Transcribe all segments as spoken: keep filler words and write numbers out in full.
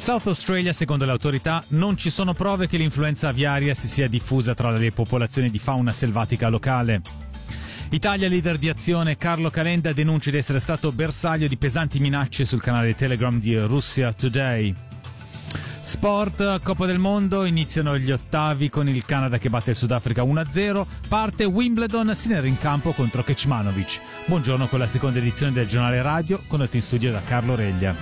South Australia, secondo le autorità, non ci sono prove che l'influenza aviaria si sia diffusa tra le popolazioni di fauna selvatica locale. Italia, leader di azione Carlo Calenda denuncia di essere stato bersaglio di pesanti minacce sul canale Telegram di Russia Today. Sport, Coppa del Mondo, iniziano gli ottavi con il Canada che batte il Sudafrica uno a zero, parte Wimbledon, Sinner in campo contro Kecmanovic. Buongiorno con la seconda edizione del giornale radio, condotta in studio da Carlo Reglia.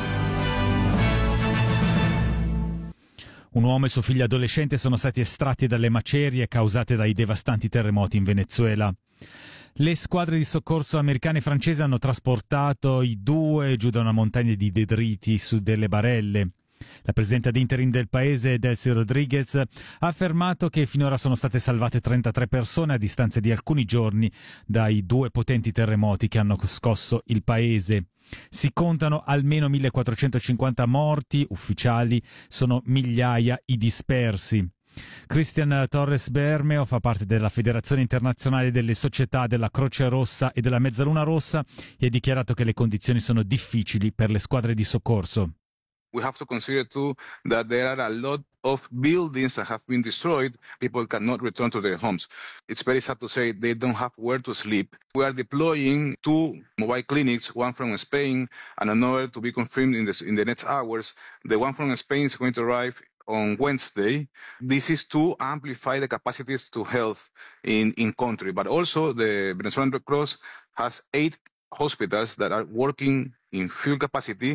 Un uomo e suo figlio adolescente sono stati estratti dalle macerie causate dai devastanti terremoti in Venezuela. Le squadre di soccorso americane e francesi hanno trasportato i due giù da una montagna di detriti su delle barelle. La presidenta d'interim del paese, Delcy Rodriguez, ha affermato che finora sono state salvate trentatré persone a distanza di alcuni giorni dai due potenti terremoti che hanno scosso il paese. Si contano almeno millequattrocentocinquanta morti ufficiali, sono migliaia i dispersi. Cristian Torres Bermeo fa parte della Federazione Internazionale delle Società della Croce Rossa e della Mezzaluna Rossa e ha dichiarato che le condizioni sono difficili per le squadre di soccorso. We have to consider too that there are a lot of buildings that have been destroyed. People cannot return to their homes. It's very sad to say they don't have where to sleep. We are deploying two mobile clinics, one from Spain and another to be confirmed in the, in the next hours. The one from Spain is going to arrive on Wednesday. This is to amplify the capacities to health in, in country. But also the Venezuelan Red Cross has eight hospitals that are working in full capacity.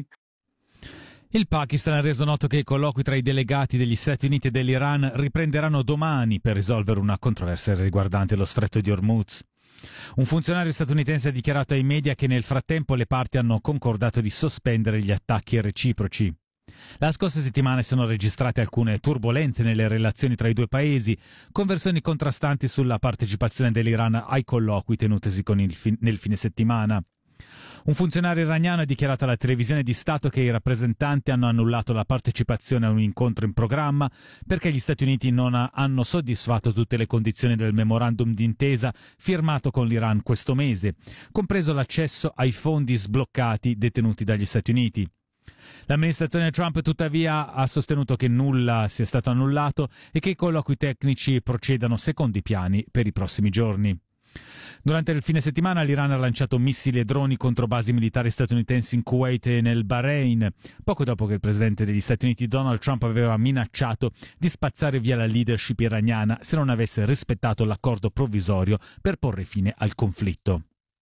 Il Pakistan ha reso noto che i colloqui tra i delegati degli Stati Uniti e dell'Iran riprenderanno domani per risolvere una controversia riguardante lo stretto di Hormuz. Un funzionario statunitense ha dichiarato ai media che nel frattempo le parti hanno concordato di sospendere gli attacchi reciproci. La scorsa settimana si sono registrate alcune turbolenze nelle relazioni tra i due paesi, con versioni contrastanti sulla partecipazione dell'Iran ai colloqui tenutesi con il fin- nel fine settimana. Un funzionario iraniano ha dichiarato alla televisione di Stato che i rappresentanti hanno annullato la partecipazione a un incontro in programma perché gli Stati Uniti non ha, hanno soddisfatto tutte le condizioni del memorandum d'intesa firmato con l'Iran questo mese, compreso l'accesso ai fondi sbloccati detenuti dagli Stati Uniti. L'amministrazione Trump tuttavia ha sostenuto che nulla sia stato annullato e che i colloqui tecnici procedano secondo i piani per i prossimi giorni. Durante il fine settimana l'Iran ha lanciato missili e droni contro basi militari statunitensi in Kuwait e nel Bahrain, poco dopo che il presidente degli Stati Uniti Donald Trump aveva minacciato di spazzare via la leadership iraniana se non avesse rispettato l'accordo provvisorio per porre fine al conflitto.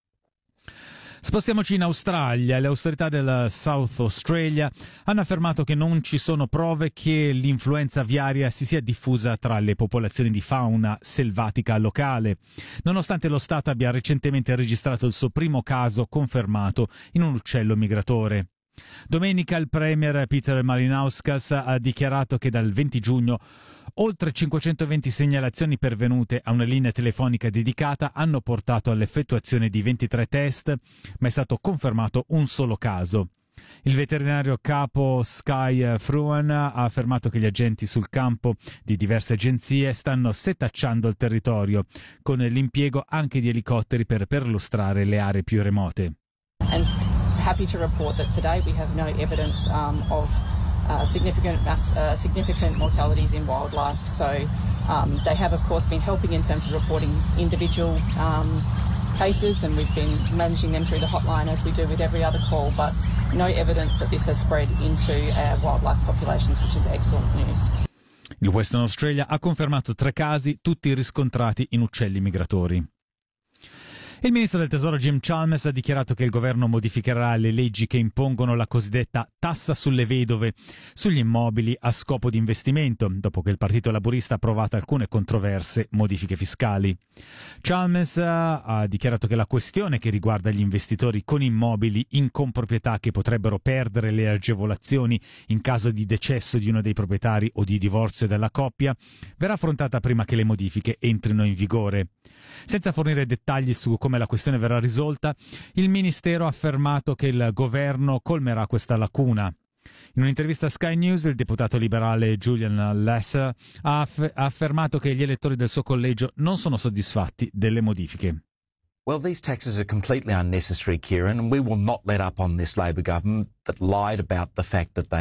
Spostiamoci in Australia. Le autorità del South Australia hanno affermato che non ci sono prove che l'influenza aviaria si sia diffusa tra le popolazioni di fauna selvatica locale, nonostante lo Stato abbia recentemente registrato il suo primo caso confermato in un uccello migratore. Domenica il premier Peter Malinauskas ha dichiarato che dal venti giugno oltre cinquecentoventi segnalazioni pervenute a una linea telefonica dedicata hanno portato all'effettuazione di ventitré test, ma è stato confermato un solo caso. Il veterinario capo Sky Fruan ha affermato che gli agenti sul campo di diverse agenzie stanno setacciando il territorio, con l'impiego anche di elicotteri per perlustrare le aree più remote. And happy to report that today we have no evidence um, of uh, significant mass, uh, significant mortalities in wildlife. So um, they have, of course, been helping in terms of reporting individual um, cases, and we've been managing them through the hotline as we do with every other call. But no evidence that this has spread into our wildlife populations, which is excellent news. Il Western Australia ha confermato tre casi, tutti riscontrati in uccelli migratori. Il ministro del Tesoro Jim Chalmers ha dichiarato che il governo modificherà le leggi che impongono la cosiddetta tassa sulle vedove sugli immobili a scopo di investimento, dopo che il Partito Laburista ha approvato alcune controverse modifiche fiscali. Chalmers ha dichiarato che la questione che riguarda gli investitori con immobili in comproprietà che potrebbero perdere le agevolazioni in caso di decesso di uno dei proprietari o di divorzio della coppia verrà affrontata prima che le modifiche entrino in vigore. Senza fornire dettagli su come la questione verrà risolta, il Ministero ha affermato che il governo colmerà questa lacuna. In un'intervista a Sky News, il deputato liberale Julian Lesser ha, aff- ha affermato che gli elettori del suo collegio non sono soddisfatti delle modifiche. Well, these taxes are completely unnecessary, Kieran, and we will not let up on this Labor government that lied about the fact that they